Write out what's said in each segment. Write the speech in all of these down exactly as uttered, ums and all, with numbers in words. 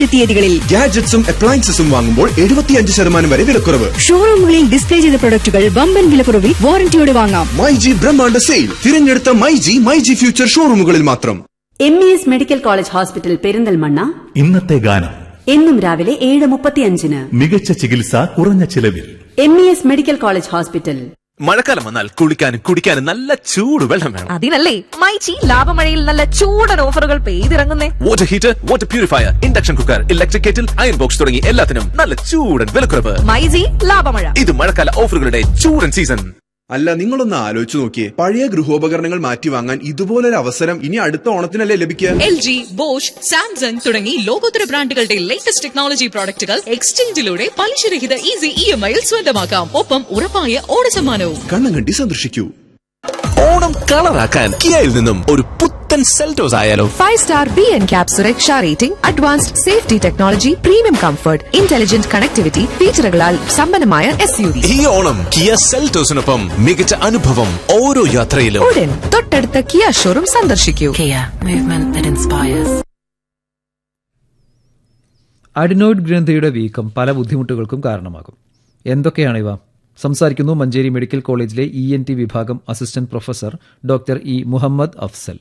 തീയതികളിൽ ഗാഡ്ജറ്റ്സും അപ്ലയൻസസും വാങ്ങുമ്പോൾ എഴുപത്തിയഞ്ച് ശതമാനം വരെ വിലക്കുറവ്. ഷോറൂമുകളിൽ ഡിസ്പ്ലേ ചെയ്ത പ്രൊഡക്റ്റുകൾ വമ്പൻ വിലക്കുറവിൽ വാറന്റിയോടെ വാങ്ങാം. മൈജി ബ്രഹ്മാണ്ഡ സെയിൽ. തിരഞ്ഞെടുത്ത മൈജി മൈജി ഫ്യൂച്ചർ ഷോറൂമുകളിൽ മാത്രം. M E S medical college hospital Perinthalmanna. ഇന്നത്തെ ഗാനം എന്നും രാവിലെ ഏഴ് മുപ്പത്തിയഞ്ചിന്. മികച്ച ചികിത്സ കുറഞ്ഞ ചിലവിൽ. M E S medical college hospital. മഴക്കാലം വന്നാൽ കുളിക്കാനും കുടിക്കാനും നല്ല ചൂട് വെള്ളം വേണം. അതിനല്ലേ മൈജി ലാഭമഴയിൽ നല്ല ചൂടൻ ഓഫറുകൾ പെയ്തിറങ്ങുന്നേ. Water heater, water purifier, induction cooker, electric kettle, iron box തുടങ്ങി എല്ലാത്തിനും നല്ല ചൂടൻ വിലക്കുറവ്. മൈജി ലാഭമഴ. ഇത് മഴക്കാല ഓഫറുകളുടെ ചൂടൻ സീസൺ. അല്ല, നിങ്ങളൊന്ന് ആലോചിച്ചു നോക്കിയേ, പഴയ ഗൃഹോപകരണങ്ങൾ മാറ്റി വാങ്ങാൻ ഇതുപോലൊരു അവസരം ഇനി അടുത്ത ഓണത്തിനല്ലേ ലഭിക്കുക? എൽ ജി, ബോഷ്, സാംസങ് തുടങ്ങി ലോകോത്തര ബ്രാൻഡുകളുടെ ലേറ്റസ്റ്റ് ടെക്നോളജി പ്രോഡക്റ്റുകൾ എക്സ്ചേഞ്ചിലൂടെ പലിശരഹിത ഈസി ഇ എം ഐയിൽ സ്വന്തമാക്കാം. ഒപ്പം ഉറപ്പായ ഓണസമ്മാനവും. കണ്ണങ്കണ്ടി സന്ദർശിക്കൂ. ഓണം കളറാക്കാൻ കിയയിൽ നിന്നും ഒരു പുത്തൻ സെൽറ്റോസ് ആയാലോ? Five star B N cap സുരക്ഷ rating, advanced safety technology, premium comfort, intelligent connectivity ഫീച്ചറുകളാൽ സമ്പന്നമായ എസ് യു വി. ഈ ഓണം കിയ സെൽറ്റോസിനൊപ്പം മികച്ച അനുഭവം ഓരോ യാത്രയിലും. ഉടൻ തൊട്ടടുത്ത കിയ ഷോറൂം സന്ദർശിക്കൂ. അഡിനോയിഡ് ഗ്രന്ഥിയുടെ വീക്കം പല ബുദ്ധിമുട്ടുകൾക്കും കാരണമാകും. എന്തൊക്കെയാണിവ? സംസാരിക്കുന്നു മഞ്ചേരി മെഡിക്കൽ കോളേജിലെ ഇ എൻ ടി വിഭാഗം assistant professor doctor E Muhammad Afsal.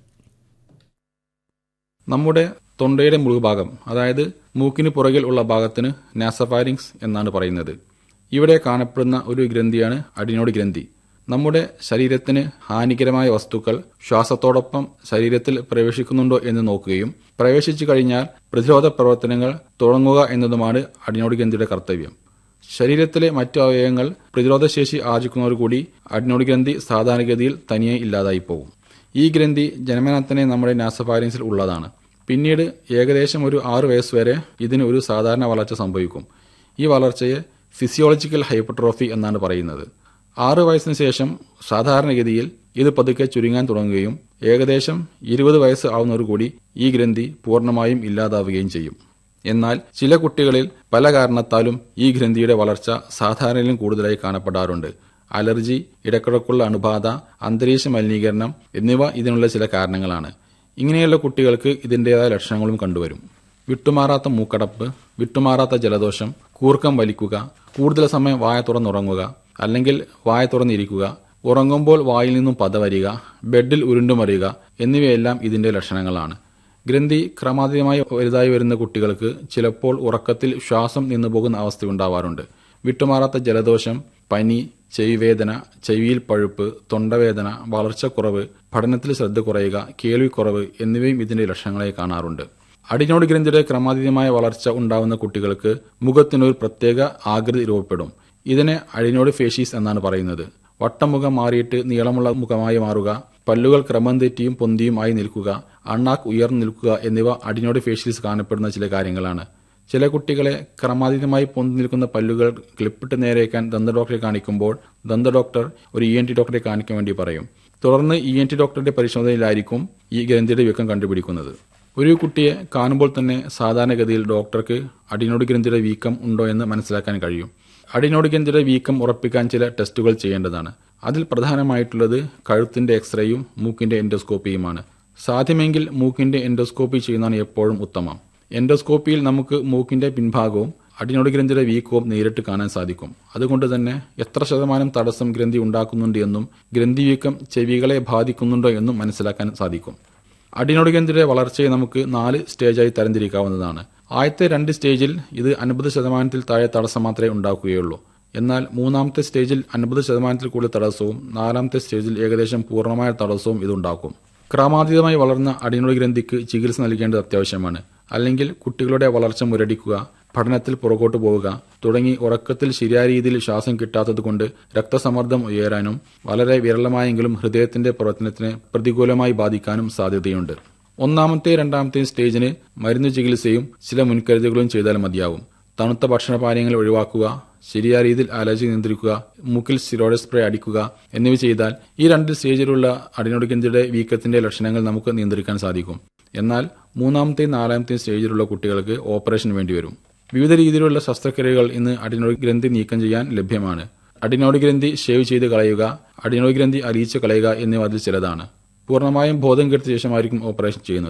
നമ്മുടെ തൊണ്ടയുടെ മുഴുഭാഗം, അതായത് മൂക്കിന് പുറകിൽ ഉള്ള ഭാഗത്തിന് നാസോഫാരിങ്സ് എന്നാണ് പറയുന്നത്. ഇവിടെ കാണപ്പെടുന്ന ഒരു ഗ്രന്ഥിയാണ് അഡിനോയിഡ് ഗ്രന്ഥി. നമ്മുടെ ശരീരത്തിന് ഹാനികരമായ വസ്തുക്കൾ ശ്വാസത്തോടൊപ്പം ശരീരത്തിൽ പ്രവേശിക്കുന്നുണ്ടോ എന്ന് നോക്കുകയും പ്രവേശിച്ചു കഴിഞ്ഞാൽ പ്രതിരോധ പ്രവർത്തനങ്ങൾ തുടങ്ങുക എന്നതുമാണ് അഡിനോയിഡ് ഗ്രന്ഥിയുടെ കർത്തവ്യം. ശരീരത്തിലെ മറ്റു അവയവങ്ങൾ പ്രതിരോധശേഷി ആർജിക്കുന്നതോടുകൂടി അഡിനോയിഡ് ഗ്രന്ഥി സാധാരണഗതിയിൽ തനിയെ ഇല്ലാതായി പോകും. ഈ ഗ്രന്ഥി ജന്മനാ തന്നെ നമ്മുടെ നാസോഫാരിങ്സിൽ ഉള്ളതാണ്. പിന്നീട് ഏകദേശം ഒരു ആറു വയസ്സുവരെ ഇതിന് ഒരു സാധാരണ വളർച്ച സംഭവിക്കും. ഈ വളർച്ചയെ ഫിസിയോളജിക്കൽ ഹൈപ്പർട്രോഫി എന്നാണ് പറയുന്നത്. ആറു വയസ്സിന് ശേഷം സാധാരണഗതിയിൽ ഇത് പതുക്കെ ചുരുങ്ങാൻ തുടങ്ങുകയും ഏകദേശം ഇരുപത് വയസ്സ് ആവുന്നതോടുകൂടി ഈ ഗ്രന്ഥി പൂർണ്ണമായും ഇല്ലാതാവുകയും ചെയ്യും. എന്നാൽ ചില കുട്ടികളിൽ പല കാരണത്താലും ഈ ഗ്രന്ഥിയുടെ വളർച്ച സാധാരണയിലും കൂടുതലായി കാണപ്പെടാറുണ്ട്. അലർജി, ഇടക്കിടക്കുള്ള അണുബാധ, അന്തരീക്ഷ മലിനീകരണം എന്നിവ ഇതിനുള്ള ചില കാരണങ്ങളാണ്. ഇങ്ങനെയുള്ള കുട്ടികൾക്ക് ഇതിൻ്റെതായ ലക്ഷണങ്ങളും കണ്ടുവരും. വിട്ടുമാറാത്ത മൂക്കടപ്പ്, വിട്ടുമാറാത്ത ജലദോഷം, കൂർക്കം വലിക്കുക, കൂടുതൽ സമയം വായ തുറന്നുറങ്ങുക അല്ലെങ്കിൽ വായ തുറന്നിരിക്കുക, ഉറങ്ങുമ്പോൾ വായിൽ നിന്നും പത വരിക, ബെഡിൽ ഉരുണ്ടുമറിയുക എന്നിവയെല്ലാം ഇതിന്റെ ലക്ഷണങ്ങളാണ്. ഗ്രന്ഥി ക്രമാതീതമായി വലുതായി വരുന്ന കുട്ടികൾക്ക് ചിലപ്പോൾ ഉറക്കത്തിൽ ശ്വാസം നിന്നുപോകുന്ന അവസ്ഥയുണ്ടാവാറുണ്ട്. വിട്ടുമാറാത്ത ജലദോഷം, പനി, ചെവിവേദന, ചെവിയിൽ പഴുപ്പ്, തൊണ്ടവേദന, വളർച്ചക്കുറവ്, പഠനത്തിൽ ശ്രദ്ധ കുറയുക, കേൾവിക്കുറവ് എന്നിവയും ഇതിന്റെ ലക്ഷണങ്ങളായി കാണാറുണ്ട്. അഡിനോയിഡ് ഗ്രന്ഥിയുടെ ക്രമാതീതമായ വളർച്ച ഉണ്ടാവുന്ന കുട്ടികൾക്ക് മുഖത്തിനൊരു പ്രത്യേക ആകൃതി രൂപപ്പെടും. ഇതിനെ അഡിനോയിഡ് ഫേഷീസ് എന്നാണ് പറയുന്നത്. വട്ടമുഖം മാറിയിട്ട് നീളമുള്ള മുഖമായി മാറുക, പല്ലുകൾ ക്രമം തെറ്റിയും പൊന്തിയും ആയി നിൽക്കുക, അണ്ണാക്ക് ഉയർന്നു നിൽക്കുക എന്നിവ അഡിനോയിഡ് ഫേഷ്യൽസ് കാണപ്പെടുന്ന ചില കാര്യങ്ങളാണ്. ചില കുട്ടികളെ ക്രമാതീതമായി പൊന്തി നിൽക്കുന്ന പല്ലുകൾ ക്ലിപ്പിട്ട് നേരെയാക്കാൻ ദന്ത ഡോക്ടറെ കാണിക്കുമ്പോൾ ദന്ത ഡോക്ടർ ഒരു ഇ എൻ ടി ഡോക്ടറെ കാണിക്കാൻ വേണ്ടി പറയും. തുടർന്ന് ഇ എൻ ടി ഡോക്ടറുടെ പരിശോധനയിലായിരിക്കും ഈ ഗ്രന്ഥിയുടെ വീക്കം കണ്ടുപിടിക്കുന്നത്. ഒരു കുട്ടിയെ കാണുമ്പോൾ തന്നെ സാധാരണഗതിയിൽ ഡോക്ടർക്ക് അഡിനോയിഡ് ഗ്രന്ഥിയുടെ വീക്കം ഉണ്ടോ എന്ന് മനസ്സിലാക്കാൻ കഴിയും. അഡിനോയിഡ് ഗ്രന്ഥിയുടെ വീക്കം ഉറപ്പിക്കാൻ ചില ടെസ്റ്റുകൾ ചെയ്യേണ്ടതാണ്. അതിൽ പ്രധാനമായിട്ടുള്ളത് കഴുത്തിന്റെ എക്സ്റേയും മൂക്കിന്റെ എൻഡോസ്കോപ്പിയുമാണ്. സാധ്യമെങ്കിൽ മൂക്കിന്റെ എൻഡോസ്കോപ്പി ചെയ്യുന്നതാണ് എപ്പോഴും ഉത്തമം. എൻഡോസ്കോപ്പിയിൽ നമുക്ക് മൂക്കിന്റെ പിൻഭാഗവും അഡിനോയിഡ് ഗ്രന്ഥിയുടെ വീക്കവും നേരിട്ട് കാണാൻ സാധിക്കും. അതുകൊണ്ട് തന്നെ എത്ര ശതമാനം തടസ്സം ഗ്രന്ഥി ഉണ്ടാക്കുന്നുണ്ട് എന്നും ഗ്രന്ഥി വീക്കം ചെവികളെ ബാധിക്കുന്നുണ്ടോ എന്നും മനസ്സിലാക്കാൻ സാധിക്കും. അഡിനോയിഡ് ഗ്രന്ഥിയുടെ വളർച്ചയെ നമുക്ക് നാല് സ്റ്റേജായി തരംതിരിക്കാവുന്നതാണ്. ആദ്യത്തെ രണ്ട് സ്റ്റേജിൽ ഇത് അൻപത് ശതമാനത്തിൽ താഴെ തടസ്സം മാത്രമേ ഉണ്ടാക്കുകയുള്ളൂ. എന്നാൽ മൂന്നാമത്തെ സ്റ്റേജിൽ അൻപത് ശതമാനത്തിൽ കൂടുതൽ തടസ്സവും നാലാമത്തെ സ്റ്റേജിൽ ഏകദേശം പൂർണ്ണമായ തടസ്സവും ഇതുണ്ടാക്കും. ക്രമാതീതമായി വളർന്ന അഡിനോയിഡ് ഗ്രന്ഥിക്ക് ചികിത്സ നൽകേണ്ടത് അത്യാവശ്യമാണ്. അല്ലെങ്കിൽ കുട്ടികളുടെ വളർച്ച മുരടിക്കുക, പഠനത്തിൽ പുറകോട്ട് പോവുക തുടങ്ങി ഉറക്കത്തിൽ ശരിയായ രീതിയിൽ ശ്വാസം കിട്ടാത്തതുകൊണ്ട് രക്തസമ്മർദ്ദം ഉയരാനും വളരെ വിരളമായെങ്കിലും ഹൃദയത്തിന്റെ പ്രവർത്തനത്തിന് പ്രതികൂലമായി ബാധിക്കാനും സാധ്യതയുണ്ട്. ഒന്നാമത്തെ രണ്ടാമത്തെ സ്റ്റേജിന് മരുന്ന് ചികിത്സയും ചില മുൻകരുതലുകളും ചെയ്താൽ മതിയാവും. തണുത്ത ഭക്ഷണപാനീയങ്ങൾ ഒഴിവാക്കുക, ശരിയായ രീതിയിൽ അലർജി നിയന്ത്രിക്കുക, മൂക്കിൽ സ്റ്റിറോയിഡ് സ്പ്രേ അടിക്കുക എന്നിവ ചെയ്താൽ ഈ രണ്ട് സ്റ്റേജിലുള്ള അഡിനോയിഡ് ഗ്രന്ഥിയുടെ വീക്കത്തിന്റെ ലക്ഷണങ്ങൾ നമുക്ക് നിയന്ത്രിക്കാൻ സാധിക്കും. എന്നാൽ മൂന്നാമത്തെയും നാലാമത്തെയും സ്റ്റേജിലുള്ള കുട്ടികൾക്ക് ഓപ്പറേഷൻ വേണ്ടിവരും. വിവിധ രീതിയിലുള്ള ശസ്ത്രക്രിയകൾ ഇന്ന് അഡിനോയിഡ് ഗ്രന്ഥി നീക്കം ചെയ്യാൻ ലഭ്യമാണ്. അഡിനോയിഡ് ഗ്രന്ഥി ഷേവ് ചെയ്ത് കളയുക, അഡിനോയിഡ് ഗ്രന്ഥി അലിയിച്ച് കളയുക എന്നിവ അതിൽ ചിലതാണ്. പൂർണ്ണമായും ബോധം കെടുത്ത ശേഷമായിരിക്കും ഓപ്പറേഷൻ ചെയ്യുന്നത്.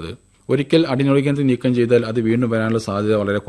ഒരിക്കൽ അഡിനോയിഡ് ഗ്രന്ഥി നീക്കം ചെയ്താൽ അത് വീണ്ടും വരാനുള്ള സാധ്യത വളരെ